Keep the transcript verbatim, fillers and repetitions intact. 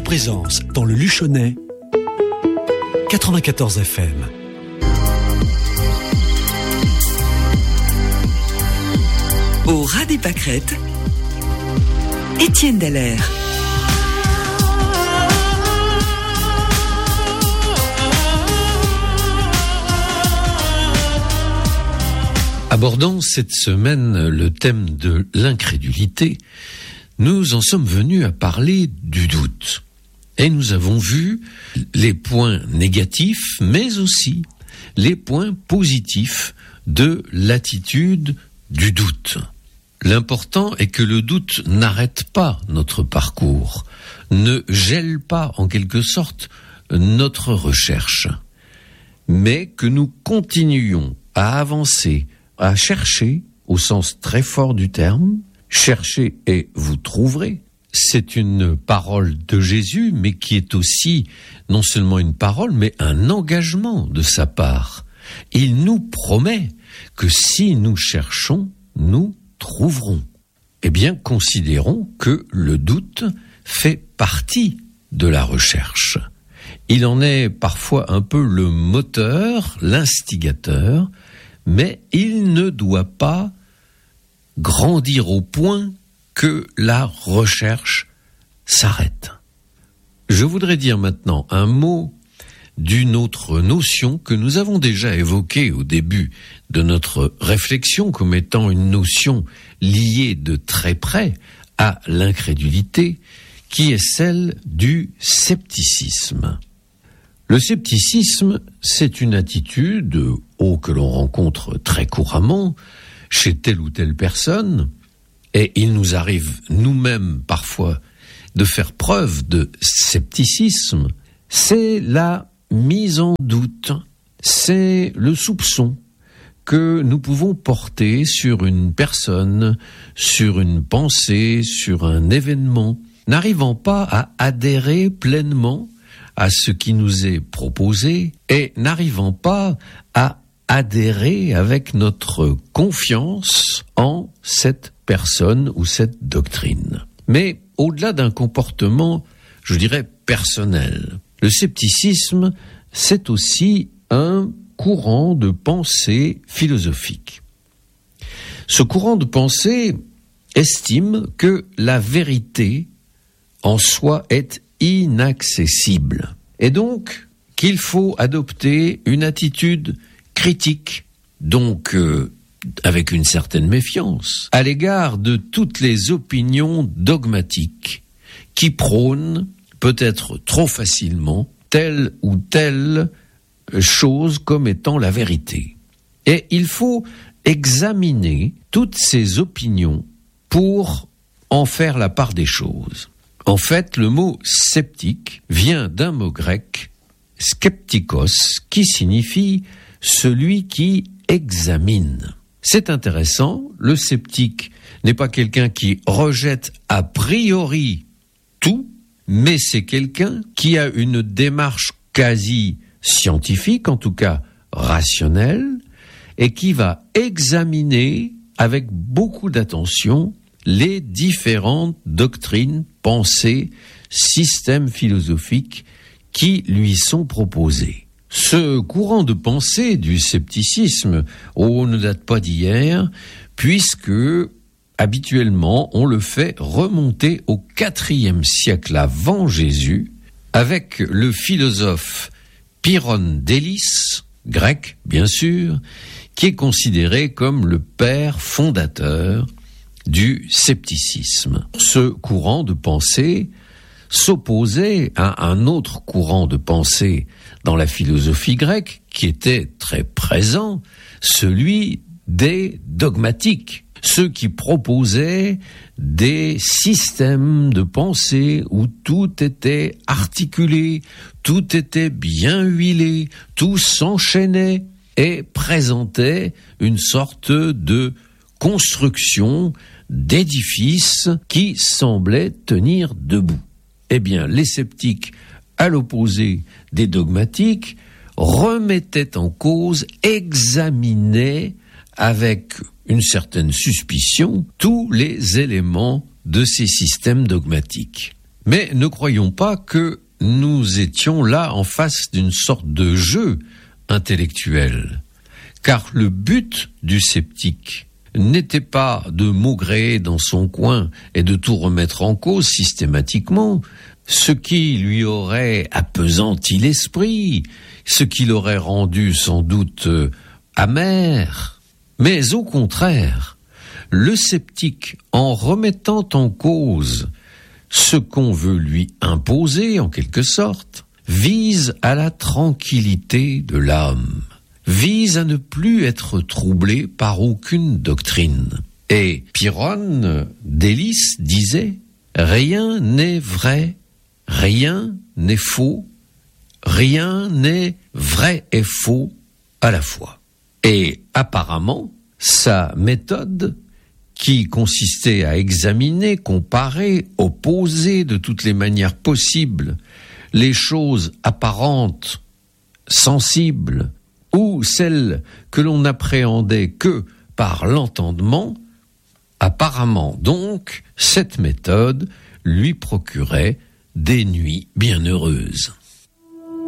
Présence dans le Luchonnais, quatre-vingt-quatorze F M. Au ras des pâquerettes, Étienne Dallaire. Abordant cette semaine le thème de l'incrédulité, nous en sommes venus à parler du doute. Et nous avons vu les points négatifs, mais aussi les points positifs de l'attitude du doute. L'important est que le doute n'arrête pas notre parcours, ne gèle pas en quelque sorte notre recherche, mais que nous continuions à avancer, à chercher, au sens très fort du terme, cherchez et vous trouverez. C'est une parole de Jésus, mais qui est aussi non seulement une parole, mais un engagement de sa part. Il nous promet que si nous cherchons, nous trouverons. Eh bien, considérons que le doute fait partie de la recherche. Il en est parfois un peu le moteur, l'instigateur, mais il ne doit pas grandir au point que la recherche s'arrête. Je voudrais dire maintenant un mot d'une autre notion que nous avons déjà évoquée au début de notre réflexion comme étant une notion liée de très près à l'incrédulité, qui est celle du scepticisme. Le scepticisme, c'est une attitude oh, que l'on rencontre très couramment chez telle ou telle personne, et il nous arrive nous-mêmes parfois de faire preuve de scepticisme. C'est la mise en doute, c'est le soupçon que nous pouvons porter sur une personne, sur une pensée, sur un événement, n'arrivant pas à adhérer pleinement à ce qui nous est proposé et n'arrivant pas à adhérer avec notre confiance en cette personne ou cette doctrine. Mais au-delà d'un comportement, je dirais, personnel, le scepticisme, c'est aussi un courant de pensée philosophique. Ce courant de pensée estime que la vérité en soi est inaccessible et donc qu'il faut adopter une attitude critique, donc euh, avec une certaine méfiance, à l'égard de toutes les opinions dogmatiques qui prônent, peut-être trop facilement, telle ou telle chose comme étant la vérité. Et il faut examiner toutes ces opinions pour en faire la part des choses. En fait, le mot sceptique vient d'un mot grec, skeptikos, qui signifie celui qui examine. C'est intéressant, le sceptique n'est pas quelqu'un qui rejette a priori tout, mais c'est quelqu'un qui a une démarche quasi scientifique, en tout cas rationnelle, et qui va examiner avec beaucoup d'attention les différentes doctrines, pensées, systèmes philosophiques qui lui sont proposés. Ce courant de pensée du scepticisme, oh, ne date pas d'hier, puisque habituellement on le fait remonter au quatrième siècle avant Jésus, avec le philosophe Pyrrhon d'Élis, grec bien sûr, qui est considéré comme le père fondateur du scepticisme. Ce courant de pensée s'opposait à un autre courant de pensée dans la philosophie grecque qui était très présent, celui des dogmatiques, ceux qui proposaient des systèmes de pensée où tout était articulé, tout était bien huilé, tout s'enchaînait et présentait une sorte de construction d'édifices qui semblait tenir debout. Eh bien, les sceptiques, à l'opposé des dogmatiques, remettaient en cause, examinaient avec une certaine suspicion tous les éléments de ces systèmes dogmatiques. Mais ne croyons pas que nous étions là en face d'une sorte de jeu intellectuel, car le but du sceptique n'était pas de maugréer dans son coin et de tout remettre en cause systématiquement, ce qui lui aurait appesanti l'esprit, ce qui l'aurait rendu sans doute amer, mais au contraire, le sceptique, en remettant en cause ce qu'on veut lui imposer en quelque sorte, vise à la tranquillité de l'âme, vise à ne plus être troublé par aucune doctrine. Et Pyrrhone d'Élis disait « Rien n'est vrai, rien n'est faux, rien n'est vrai et faux à la fois. » Et apparemment, sa méthode, qui consistait à examiner, comparer, opposer de toutes les manières possibles les choses apparentes, sensibles, ou celles que l'on n'appréhendait que par l'entendement, apparemment donc, cette méthode lui procurait des nuits bienheureuses.